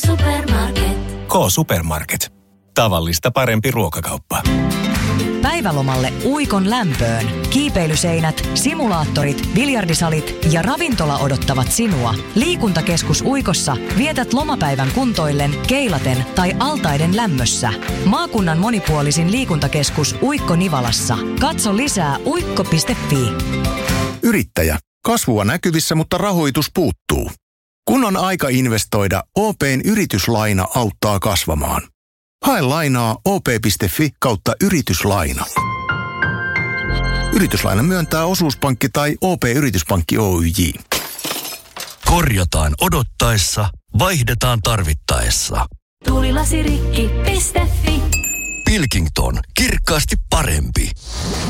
Supermarket. K-Supermarket. Tavallista parempi ruokakauppa. Päivälomalle Uikon lämpöön. Kiipeilyseinät, simulaattorit, biljardisalit ja ravintola odottavat sinua. Liikuntakeskus Uikossa vietät lomapäivän kuntoillen, keilaten tai altaiden lämmössä. Maakunnan monipuolisin liikuntakeskus Uikko Nivalassa. Katso lisää uikko.fi. Yrittäjä. Kasvua näkyvissä, mutta rahoitus puuttuu. Kun on aika investoida, OP:n yrityslaina auttaa kasvamaan. Hae lainaa op.fi/yrityslaina. Yrityslaina myöntää osuuspankki tai OP-yrityspankki Oyj. Korjataan odottaessa, vaihdetaan tarvittaessa. Tuulilasirikki.fi. Pilkington. Kirkkaasti parempi.